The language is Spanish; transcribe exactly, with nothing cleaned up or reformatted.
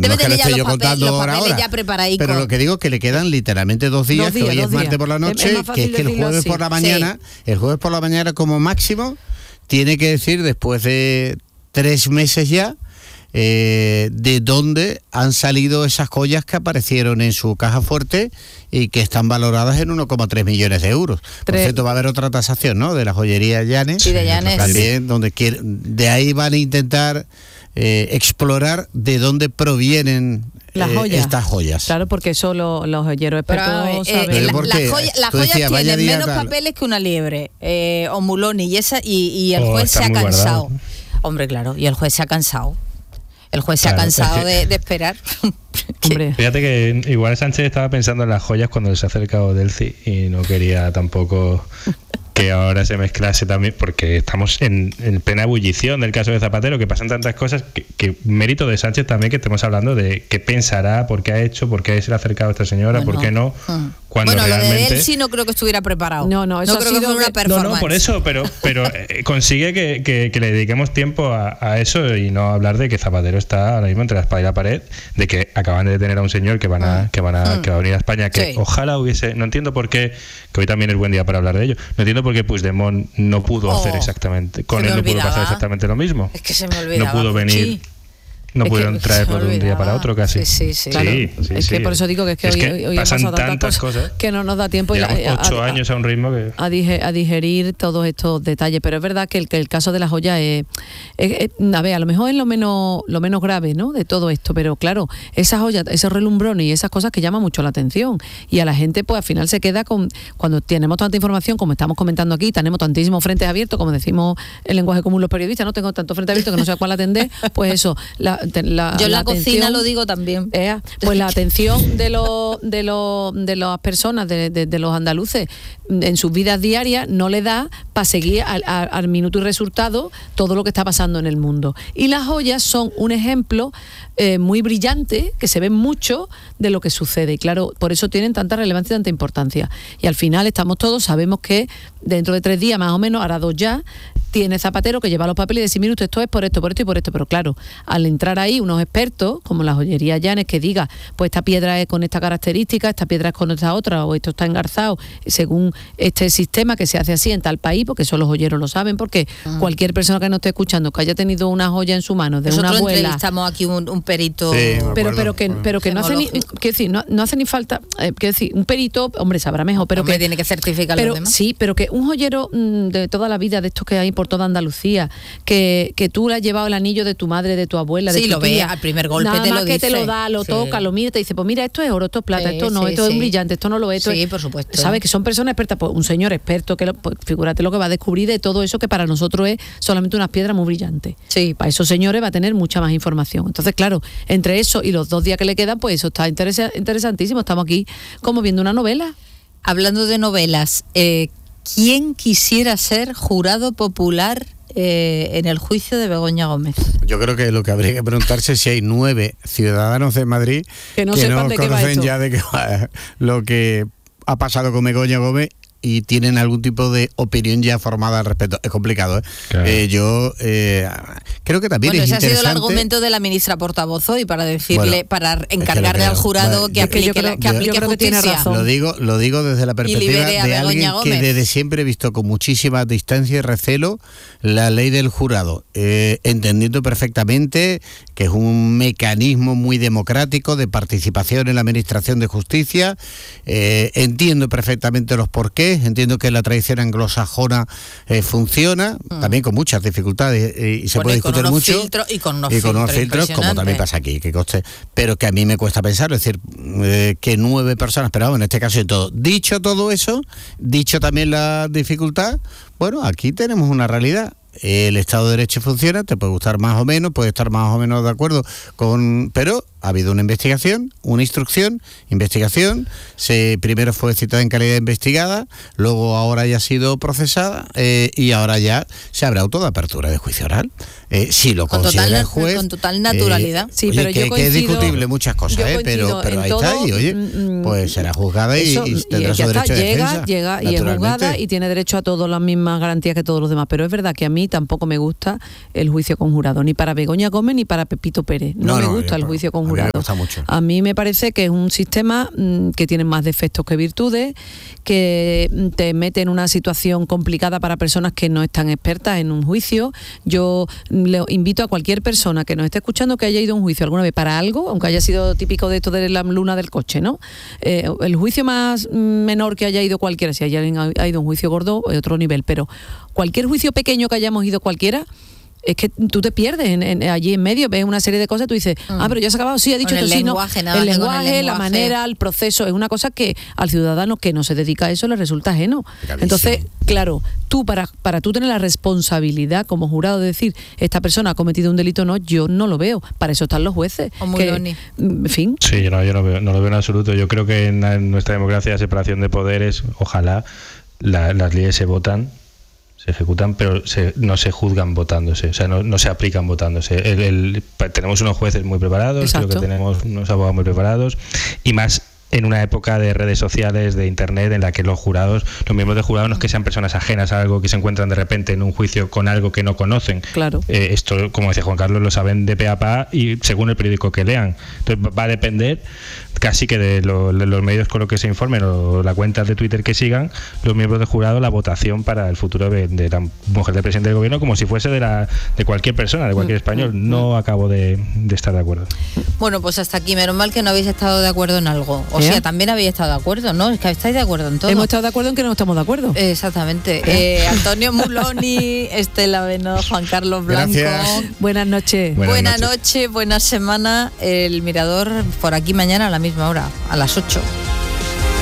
Debe no es que lo tener ya esté los, yo papel, contando los ahora, papeles ahora. ya preparadicos. Pero lo que digo es que le quedan literalmente dos días, Dos días, que hoy dos es martes días. por la Es- noche, es más fácil que es que el decirlo jueves así. por la mañana, el jueves por la mañana como máximo, tiene que decir después de tres meses ya, Eh, de dónde han salido esas joyas que aparecieron en su caja fuerte y que están valoradas en uno coma tres millones de euros. Por Tres. cierto, va a haber otra tasación, ¿no?, de la joyería Llanes. Sí, de Llanes. También, donde quiere, de ahí van a intentar eh, explorar de dónde provienen Las eh, joyas. estas joyas. Claro, porque eso lo- los joyeros Pero, expertos eh, saben. eh, Pero la- ¿por las qué? joyas, las Tú joyas decías, vaya tienen día menos tal. papeles que una liebre, eh, o Muloni y esa y, y el Oh, juez se están ha muy cansado. guardados. Hombre, claro, y el juez se ha cansado. El juez se ha Claro, cansado es que- de, de esperar. Hombre, Fíjate que igual Sánchez estaba pensando en las joyas cuando se ha acercado Delci y no quería tampoco que ahora se mezclase también, porque estamos en, en plena ebullición del caso de Zapatero, que pasan tantas cosas, que, que mérito de Sánchez también que estemos hablando de qué pensará, por qué ha hecho, por qué se le ha acercado a esta señora, Bueno, por qué no, mm. cuando bueno, realmente... lo de él sí no creo que estuviera preparado. No, no, eso ha creo que sido fue una que- performance. No, no, por eso, pero pero eh, consigue que, que- que le dediquemos tiempo a, a eso y no hablar de que Zapatero está ahora mismo entre la espada y la pared, de que acaban de detener a un señor que van a que van a, que va a venir a España, que Sí. ojalá hubiese, no entiendo por qué, que hoy también es buen día para hablar de ello, no entiendo por qué Puigdemont no pudo Oh, hacer exactamente, con se me él no pudo olvidaba. pasar exactamente lo mismo. Es que se me olvidaba. No pudo venir, Sí. no Es que pudieron se traerlo me de un día para olvidaba. otro casi. Sí, sí, sí. claro, Sí, sí, es que sí. por eso digo que es que Es hoy, que hoy han pasan pasado tantas tantas cosas, cosas. que no nos da tiempo Llevamos y a- a- ocho a- años a un ritmo que... a, dige- a digerir todos estos detalles, pero es verdad que el, que el caso de la joya es, es- es- a ver, a lo mejor es lo menos lo menos grave, ¿no?, de todo esto, pero claro, esa joya, esos relumbrones y esas cosas que llaman mucho la atención, y a la gente pues al final se queda con, cuando tenemos tanta información como estamos comentando aquí, tenemos tantísimos frentes abiertos, como decimos en lenguaje común los periodistas, no tengo tanto frente abierto que no sé a cuál atender, pues eso, la, te- la, Yo en la, atención- cocina lo digo también. Eh, pues la atención de los de los de las personas, de, de, de los andaluces en sus vidas diarias no le da para seguir al, al, al minuto y resultado todo lo que está pasando en el mundo. Y las joyas son un ejemplo eh, muy brillante, que se ve mucho de lo que sucede. Y claro, por eso tienen tanta relevancia y tanta importancia. Y al final estamos todos, sabemos que dentro de tres días más o menos, ahora dos ya, tiene Zapatero que lleva los papeles y decir, mire usted, esto es por esto, por esto y por esto. Pero claro, al entrar ahí unos expertos, como la joyería Llanes, que diga, pues esta piedra es con esta característica, esta piedra es con esta otra, o esto está engarzado, según este sistema que se hace así en tal país, porque eso los joyeros lo saben, porque Ah. cualquier persona que nos esté escuchando, que haya tenido una joya en su mano de Nosotros una abuela... entrevistamos aquí un, un perito. Sí, me Pero, acuerdo, pero que, me acuerdo. pero que no hace ni, Gemológico. quiero decir, no, no hace ni falta, eh, quiero decir, un perito, hombre, sabrá mejor, pero Hombre, que tiene que certificar pero los demás. sí, pero que un joyero mm, de toda la vida, de estos que hay por toda Andalucía, que, que tú le has llevado el anillo de tu madre, de tu abuela, de Sí, tu lo ve, tía, al primer golpe nada te lo más que te dice. lo da, lo Sí. toca, lo mira, te dice, pues mira, esto es oro, esto es plata, Sí, esto no, sí, esto es sí. un brillante, esto no lo es, esto Sí, es... por supuesto. ¿Sabes? Que son personas expertas, pues un señor experto, que lo, pues, figúrate lo que va a descubrir de todo eso que para nosotros es solamente unas piedras muy brillantes. Sí. Para esos señores va a tener mucha más información. Entonces, claro, entre eso y los dos días que le quedan, pues eso está interesa- interesantísimo. Estamos aquí como viendo una novela. Hablando de novelas, eh, ¿quién quisiera ser jurado popular eh, en el juicio de Begoña Gómez? Yo creo que lo que habría que preguntarse es si hay nueve ciudadanos de Madrid Que no sepan de qué va conocen esto. ya de qué va lo que ha pasado con Begoña Gómez y tienen algún tipo de opinión ya formada al respecto. Es complicado, ¿eh? Claro. Eh, yo eh, creo que también Bueno, es ese ha sido el interesante. argumento de la ministra portavoz hoy para decirle, Bueno, para es que encargarle lo al creo. jurado Bueno, que yo- aplique, yo creo- la- que yo aplique creo que tiene justicia. razón. Lo digo, lo digo desde la perspectiva libere a de Begoña alguien Gómez. que desde siempre he visto con muchísima distancia y recelo la ley del jurado, eh, entendiendo perfectamente que es un mecanismo muy democrático de participación en la administración de justicia. Eh, entiendo perfectamente los porqués, entiendo que la tradición anglosajona eh, funciona, mm. también con muchas dificultades eh, y se Bueno, puede y con discutir unos mucho. filtros- y con unos y con unos filtros filtros, como también impresionantes. pasa aquí, que coste, pero que a mí me cuesta pensarlo, es decir, eh, que nueve personas, pero vamos, en este caso y todo. Dicho todo eso, dicho también la dificultad, bueno, aquí tenemos una realidad. El Estado de Derecho funciona, te puede gustar más o menos, puede estar más o menos de acuerdo con, pero ha habido una investigación, una instrucción, investigación, se primero fue citada en calidad de investigada, luego ahora ya ha sido procesada eh, y ahora ya se habrá auto de apertura de juicio oral. Eh, si lo Con considera total- el juez, con total naturalidad. eh, Sí, oye, pero que, yo que es coincido- discutible muchas cosas, yo eh, pero, coincido pero en ahí todo, está, y oye, mm, pues será juzgada y, Eso, y tendrá y su ya derecho está, de llega, defensa. llega y es naturalmente. juzgada y tiene derecho a todas las mismas garantías que todos los demás. Pero es verdad que a mí tampoco me gusta el juicio con jurado, ni para Begoña Gómez ni para Pepito Pérez. No, No, me no, gusta yo- el juicio con a mí jurado. me gusta mucho. A mí me parece que es un sistema mmm, que tiene más defectos que virtudes, que te mete en una situación complicada para personas que no están expertas en un juicio. Yo le invito a cualquier persona que nos esté escuchando que haya ido a un juicio alguna vez para algo, aunque haya sido típico de esto de la luna del coche, ¿no? Eh, el juicio más menor que haya ido cualquiera, si alguien ha ido a un juicio gordo, es otro nivel, pero cualquier juicio pequeño que hayamos ido cualquiera, es que tú te pierdes en, en, allí en medio, ves una serie de cosas, tú dices, mm. ah, pero ya se ha acabado, sí, ha dicho esto, sí, no. Lenguaje, el lenguaje, el lenguaje, la manera, el proceso, es una cosa que al ciudadano que no se dedica a eso le resulta ajeno. Clarísimo. Entonces, claro, tú para, para tú tener la responsabilidad como jurado de decir, esta persona ha cometido un delito o no, yo no lo veo. Para eso están los jueces. O muy que, Loni. en fin. Sí, yo no, yo no, veo, no lo veo en absoluto. Yo creo que en, en nuestra democracia, separación de poderes, ojalá la, las leyes se votan, se ejecutan, pero se, no se juzgan votándose, o sea, no, no se aplican votándose. El, el, tenemos unos jueces muy preparados, Exacto. creo que tenemos unos abogados muy preparados, y más en una época de redes sociales, de internet, en la que los jurados, los miembros de jurados no es que sean personas ajenas a algo, que se encuentran de repente en un juicio con algo que no conocen. Claro. Eh, esto, como decía Juan Carlos, lo saben de pe a pa y según el periódico que lean. Entonces va a depender casi que de, lo, de los medios con los que se informen o la cuenta de Twitter que sigan los miembros de jurado, la votación para el futuro de, de la mujer del presidente del gobierno, como si fuese de la de cualquier persona, de cualquier español. No acabo de, de estar de acuerdo. Bueno, pues hasta aquí, menos mal que no habéis estado de acuerdo en algo. O sea, también habéis estado de acuerdo, ¿no? Es que estáis de acuerdo en todo. Hemos estado de acuerdo en que no estamos de acuerdo. Exactamente. Eh, Antonio Muloni, Estela Beno, Juan Carlos Blanco. Gracias. Buenas noches. Buenas Buena noches. noche, buena semana. El Mirador por aquí mañana a la misma hora, a las ocho.